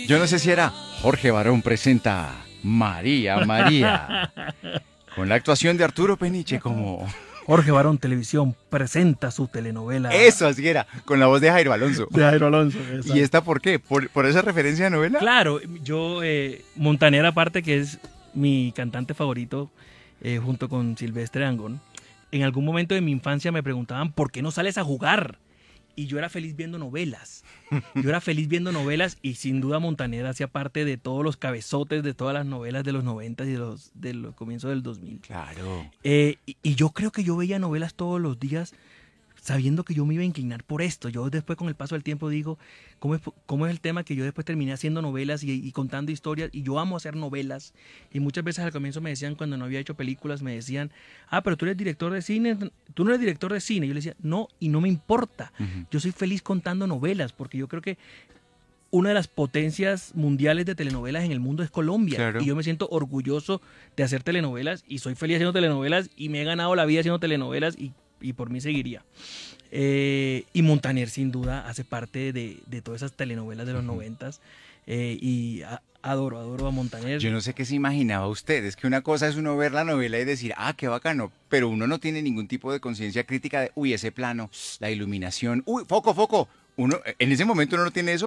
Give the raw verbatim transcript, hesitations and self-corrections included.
Yo no sé si era Jorge Barón presenta María María, con la actuación de Arturo Peniche como... Jorge Barón Televisión presenta su telenovela. Eso, así era, con la voz de Jairo Alonso. De Jairo Alonso. Exacto. ¿Y esta por qué? ¿Por, por esa referencia de novela? Claro, yo, eh, Montaner aparte, que es mi cantante favorito, eh, junto con Silvestre Dangond, en algún momento de mi infancia me preguntaban ¿por qué no sales a jugar? Y yo era feliz viendo novelas. Yo era feliz viendo novelas y sin duda Montaner hacía parte de todos los cabezotes de todas las novelas de los noventa y de los, de los comienzos del dos mil. Claro. Eh, y, y yo creo que yo veía novelas todos los días sabiendo que yo me iba a inclinar por esto. Yo después con el paso del tiempo digo, ¿cómo es, cómo es el tema que yo después terminé haciendo novelas y, y contando historias? Y yo amo hacer novelas. Y muchas veces al comienzo me decían, cuando no había hecho películas, me decían, ah, pero tú eres director de cine, tú no eres director de cine. Yo les decía, no, y no me importa. Uh-huh. Yo soy feliz contando novelas, porque yo creo que una de las potencias mundiales de telenovelas en el mundo es Colombia. Claro. Y yo me siento orgulloso de hacer telenovelas y soy feliz haciendo telenovelas y me he ganado la vida haciendo telenovelas y y por mí seguiría. Eh, y Montaner sin duda hace parte de, de todas esas telenovelas de los noventas eh, y a, adoro, adoro a Montaner. Yo no sé qué se imaginaba usted, es que una cosa es uno ver la novela y decir, ah, qué bacano, pero uno no tiene ningún tipo de conciencia crítica de, uy, ese plano, la iluminación, uy, foco, foco. Uno, en ese momento uno no tiene eso,